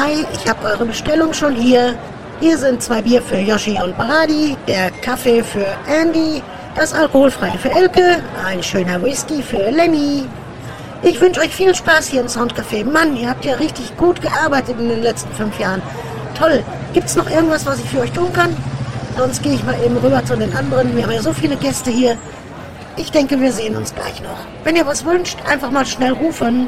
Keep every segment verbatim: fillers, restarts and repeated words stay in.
Hi, ich habe eure Bestellung schon hier. Hier sind zwei Bier für Yoshi und Brady, der Kaffee für Andy, das Alkoholfreie für Elke, ein schöner Whisky für Lenny. Ich wünsche euch viel Spaß hier im Soundcafé. Mann, ihr habt ja richtig gut gearbeitet in den letzten fünf Jahren. Toll. Gibt's noch irgendwas, was ich für euch tun kann? Sonst gehe ich mal eben rüber zu den anderen. Wir haben ja so viele Gäste hier. Ich denke, wir sehen uns gleich noch. Wenn ihr was wünscht, einfach mal schnell rufen.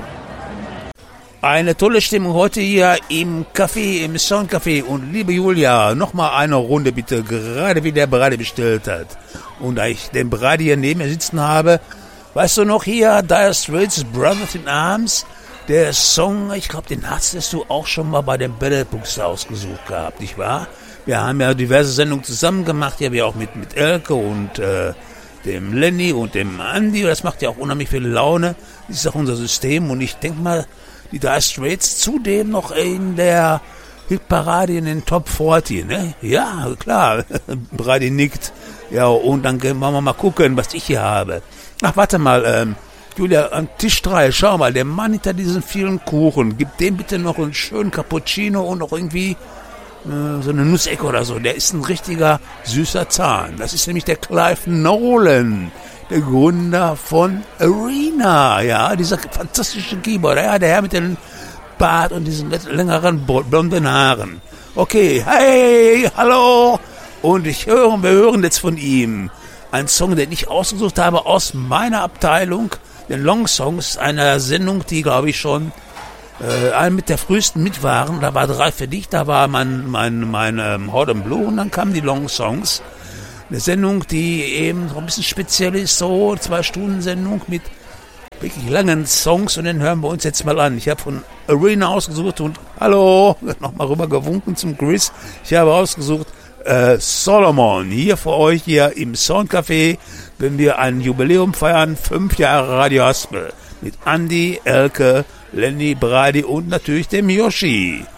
Eine tolle Stimmung heute hier im Café, im Soundcafé. Und liebe Julia, nochmal eine Runde bitte, gerade wie der Brady bestellt hat. Und da ich den Brady hier neben mir sitzen habe, weißt du noch hier, Dire Straits, Brothers in Arms, der Song, ich glaube, den hast du auch schon mal bei den Battlepunkts ausgesucht gehabt, nicht wahr? Wir haben ja diverse Sendungen zusammen gemacht, ja, wir auch mit, mit Elke und äh, dem Lenny und dem Andy, das macht ja auch unheimlich viel Laune, das ist auch unser System und ich denke mal, die Dire Straits zudem noch in der Hitparade in den Top vierzig, ne? Ja, klar, Brady nickt, ja, und dann wollen wir mal gucken, was ich hier habe. Ach, warte mal, ähm, Julia, an Tisch drei, schau mal, der Mann hinter diesen vielen Kuchen, gib dem bitte noch einen schönen Cappuccino und noch irgendwie äh, so eine Nussecke oder so. Der ist ein richtiger süßer Zahn. Das ist nämlich der Clive Nolan, der Gründer von Arena, ja, dieser fantastische Keyboarder, ja, der Herr mit dem Bart und diesen längeren blonden Haaren. Okay, hey, hallo, und ich höre, wir hören jetzt von ihm ein Song, den ich ausgesucht habe aus meiner Abteilung, den Long Songs, einer Sendung, die, glaube ich, schon äh, eine mit der frühesten mit waren. Da war drei für dich, da war mein, mein, mein ähm, Hot and Blue und dann kamen die Long Songs. Eine Sendung, die eben so ein bisschen speziell ist, so zwei Stunden Sendung mit wirklich langen Songs und den hören wir uns jetzt mal an. Ich habe von Arena ausgesucht und hallo, nochmal rüber gewunken zum Chris. Ich habe ausgesucht Äh, Solomon, hier für euch hier im Soundcafé, wenn wir ein Jubiläum feiern, fünf Jahre Radio Haspel, mit Andy, Elke, Lenny, Brady und natürlich dem Yoshi.